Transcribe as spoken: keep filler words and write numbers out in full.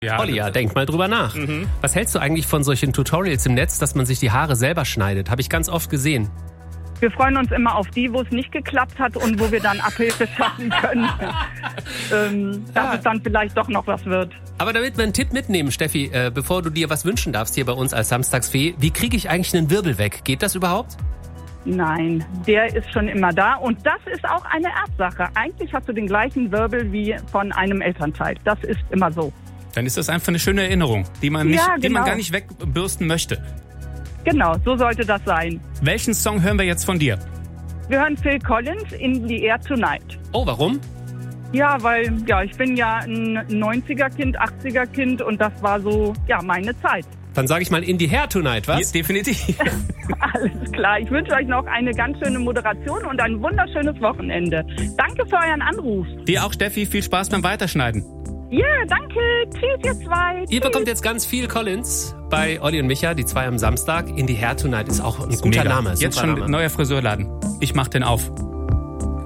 Ja, Olli, ja, denk mal drüber nach. Mhm. Was hältst du eigentlich von solchen Tutorials im Netz, dass man sich die Haare selber schneidet? Habe ich ganz oft gesehen. Wir freuen uns immer auf die, wo es nicht geklappt hat und wo wir dann Abhilfe schaffen können, ähm, dass Ja. es dann vielleicht doch noch was wird. Aber damit wir einen Tipp mitnehmen, Steffi, äh, bevor du dir was wünschen darfst hier bei uns als Samstagsfee, wie kriege ich eigentlich einen Wirbel weg? Geht das überhaupt? Nein, der ist schon immer da und das ist auch eine Erbsache. Eigentlich hast du den gleichen Wirbel wie von einem Elternteil. Das ist immer so. Dann ist das einfach eine schöne Erinnerung, die man, nicht, Ja, die man genau. gar nicht wegbürsten möchte. Genau, so sollte das sein. Welchen Song hören wir jetzt von dir? Wir hören Phil Collins in the Air Tonight. Oh, warum? Ja, weil ja, ich bin ja ein neunziger-Kind, achtziger-Kind und das war so ja meine Zeit. Dann sage ich mal in die Hair Tonight, was? Ja, definitiv. Alles klar. Ich wünsche euch noch eine ganz schöne Moderation und ein wunderschönes Wochenende. Danke für euren Anruf. Dir auch, Steffi, viel Spaß beim Weiterschneiden. Ja, danke. Tschüss, ihr zwei. Ihr Tschüss. bekommt jetzt ganz viel Collins bei Olli und Micha, die zwei am Samstag. In die Hair Tonight ist auch ein guter Mega. Name. Jetzt super schon Name. neuer Friseurladen. Ich mach den auf.